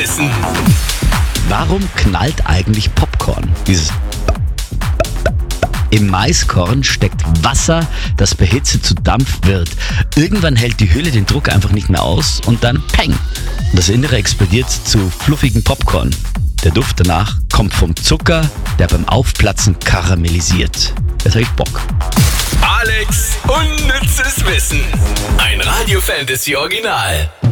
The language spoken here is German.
Wissen. Warum knallt eigentlich Popcorn? Im Maiskorn steckt Wasser, das bei Hitze zu Dampf wird. Irgendwann hält die Hülle den Druck einfach nicht mehr aus und dann Peng! Das Innere explodiert zu fluffigen Popcorn. Der Duft danach kommt vom Zucker, der beim Aufplatzen karamellisiert. Das hat echt Bock. Alex, unnützes Wissen. Ein Radio Fantasy Original.